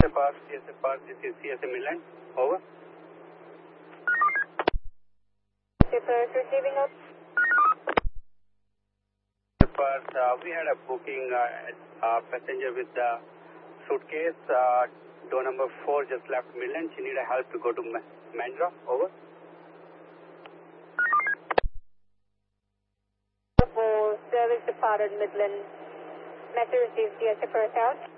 CSFR, this is CSA Midland. Over. CSFR receiving up. We had a booking passenger with the suitcase. Door number 4 just left Midland. She needed help to go to Mandra. Over. Service departed Midland. Message received. CSFR out.